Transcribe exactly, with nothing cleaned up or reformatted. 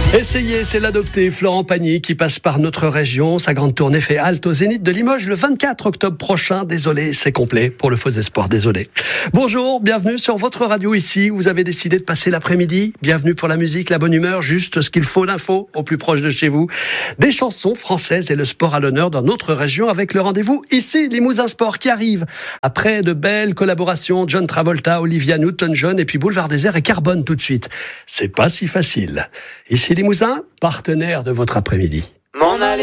Essayez, c'est l'adopté. Florent Pagny qui passe par notre région. Sa grande tournée fait halte au Zénith de Limoges le vingt-quatre octobre prochain. Désolé, c'est complet pour le Faux Espoir, désolé. Bonjour, bienvenue sur votre radio ici. Vous avez décidé de passer l'après-midi. Bienvenue pour la musique, la bonne humeur, juste ce qu'il faut d'infos au plus proche de chez vous. Des chansons françaises et le sport à l'honneur dans notre région avec le rendez-vous ici, Limousin Sport qui arrive. Après de belles collaborations, John Travolta, Olivia Newton-John et puis Boulevard Désert et Carbone tout de suite. C'est pas si facile. Ici Limousin, partenaire de votre après-midi. M'en aller.